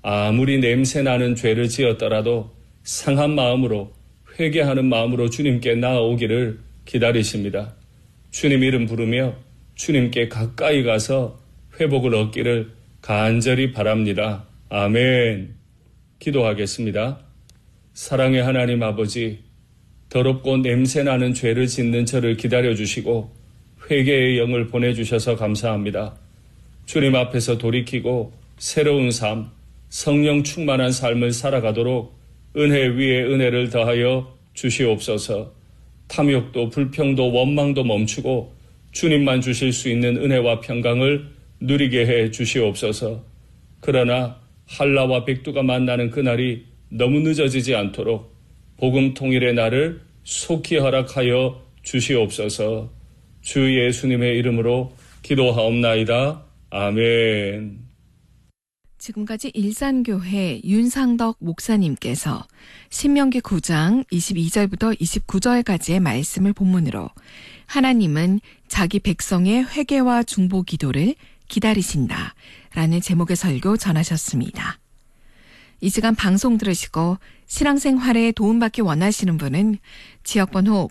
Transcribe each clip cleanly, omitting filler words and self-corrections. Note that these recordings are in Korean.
아무리 냄새나는 죄를 지었더라도 상한 마음으로 회개하는 마음으로 주님께 나아오기를 기다리십니다. 주님 이름 부르며 주님께 가까이 가서 회복을 얻기를 간절히 바랍니다. 아멘. 기도하겠습니다. 사랑의 하나님 아버지, 더럽고 냄새나는 죄를 짓는 저를 기다려주시고 회개의 영을 보내주셔서 감사합니다. 주님 앞에서 돌이키고 새로운 삶, 성령 충만한 삶을 살아가도록 은혜 위에 은혜를 더하여 주시옵소서. 탐욕도 불평도 원망도 멈추고 주님만 주실 수 있는 은혜와 평강을 누리게 해 주시옵소서. 그러나 한라와 백두가 만나는 그날이 너무 늦어지지 않도록 복음 통일의 날을 속히 허락하여 주시옵소서. 주 예수님의 이름으로 기도하옵나이다. 아멘. 지금까지 일산교회 윤상덕 목사님께서 신명기 9장 22절부터 29절까지의 말씀을 본문으로 하나님은 자기 백성의 회개와 중보 기도를 기다리신다 라는 제목의 설교 전하셨습니다. 이 시간 방송 들으시고 신앙생활에 도움받기 원하시는 분은 지역번호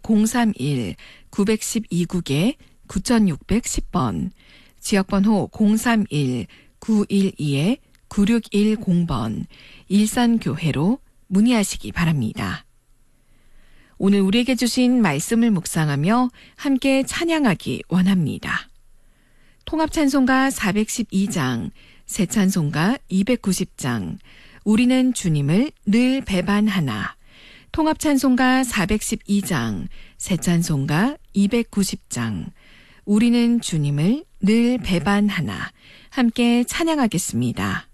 031-912국에 9610번, 지역번호 031-912-9610번 일산교회로 문의하시기 바랍니다. 오늘 우리에게 주신 말씀을 묵상하며 함께 찬양하기 원합니다. 통합찬송가 412장, 새찬송가 290장, 우리는 주님을 늘 배반하나, 통합찬송가 412장, 새찬송가 290장, 우리는 주님을 늘 배반하나 함께 찬양하겠습니다.